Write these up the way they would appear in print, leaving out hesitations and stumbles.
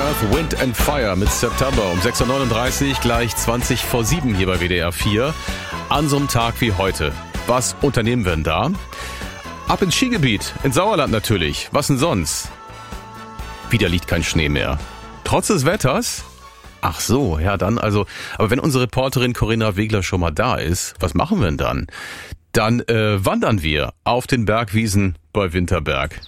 Earth, Wind and Fire mit September um 6.39 Uhr, gleich 20 vor 7 hier bei WDR 4. An so einem Tag wie heute. Was unternehmen wir denn da? Ab ins Skigebiet, ins Sauerland natürlich. Was denn sonst? Wieder liegt kein Schnee mehr. Trotz des Wetters? Ach so, ja dann also. Aber wenn unsere Reporterin Corinna Wegler schon mal da ist, was machen wir denn dann? Dann wandern wir auf den Bergwiesen bei Winterberg.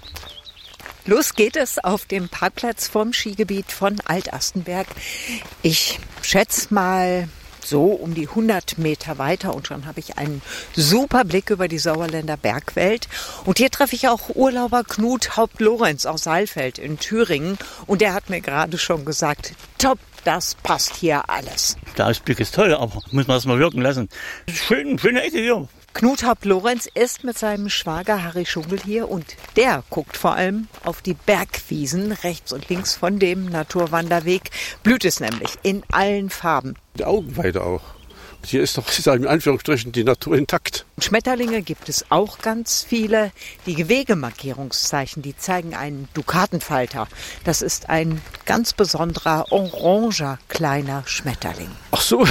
Los geht es auf dem Parkplatz vom Skigebiet von Alt-Astenberg. Ich schätze mal so um die 100 Meter weiter und schon habe ich einen super Blick über die Sauerländer Bergwelt. Und hier treffe ich auch Urlauber Knut Haupt-Lorenz aus Saalfeld in Thüringen. Und der hat mir gerade schon gesagt, top, das passt hier alles. Der Ausblick ist toll, aber muss man das mal wirken lassen. Schöne Ecke hier. Knut Haupt-Lorenz ist mit seinem Schwager Harry Schungel hier und der guckt vor allem auf die Bergwiesen. Rechts und links von dem Naturwanderweg blüht es nämlich in allen Farben. Die Augenweide auch. Hier ist doch, ich sage in Anführungsstrichen, die Natur intakt. Schmetterlinge gibt es auch ganz viele. Die Gewegemarkierungszeichen, die zeigen einen Dukatenfalter. Das ist ein ganz besonderer oranger kleiner Schmetterling. Ach so.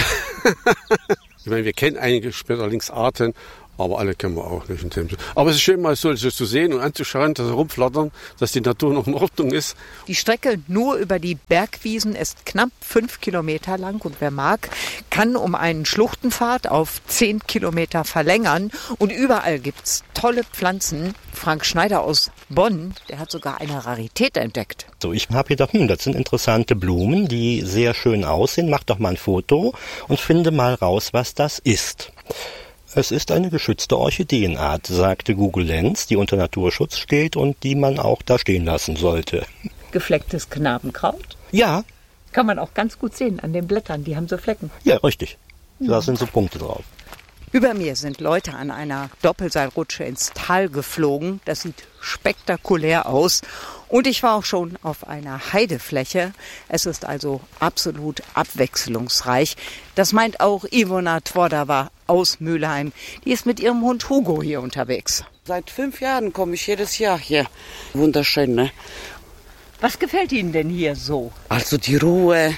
Ich meine, wir kennen einige Schmetterlingsarten, aber alle kennen wir auch nicht. Aber es ist schön, mal so zu sehen und anzuschauen, dass sie rumflattern, dass die Natur noch in Ordnung ist. Die Strecke nur über die Bergwiesen ist knapp 5 Kilometer lang und wer mag, kann um einen Schluchtenpfad auf 10 Kilometer verlängern. Und überall gibt's tolle Pflanzen. Frank Schneider aus Bonn, der hat sogar eine Rarität entdeckt. So, ich habe gedacht, das sind interessante Blumen, die sehr schön aussehen. Mach doch mal ein Foto und finde mal raus, was das ist. Es ist eine geschützte Orchideenart, sagte Google Lens, die unter Naturschutz steht und die man auch da stehen lassen sollte. Geflecktes Knabenkraut? Ja. Kann man auch ganz gut sehen an den Blättern, die haben so Flecken. Ja, richtig. Da sind so Punkte drauf. Über mir sind Leute an einer Doppelseilrutsche ins Tal geflogen. Das sieht spektakulär aus. Und ich war auch schon auf einer Heidefläche. Es ist also absolut abwechslungsreich. Das meint auch Ivona Twordava aus Mülheim. Die ist mit ihrem Hund Hugo hier unterwegs. Seit 5 Jahren komme ich jedes Jahr hier. Wunderschön, ne? Was gefällt Ihnen denn hier so? Also die Ruhe.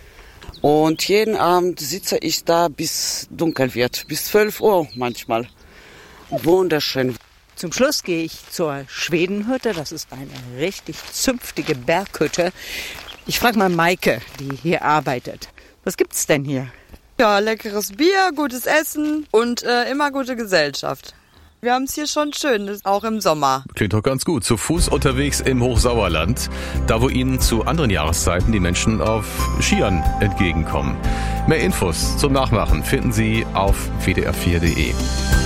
Und jeden Abend sitze ich da, bis dunkel wird. Bis 12 Uhr manchmal. Wunderschön. Zum Schluss gehe ich zur Schwedenhütte. Das ist eine richtig zünftige Berghütte. Ich frage mal Maike, die hier arbeitet. Was gibt's denn hier? Ja, leckeres Bier, gutes Essen und immer gute Gesellschaft. Wir haben es hier schon schön, auch im Sommer. Klingt doch ganz gut. Zu Fuß unterwegs im Hochsauerland, da wo Ihnen zu anderen Jahreszeiten die Menschen auf Skiern entgegenkommen. Mehr Infos zum Nachmachen finden Sie auf wdr4.de.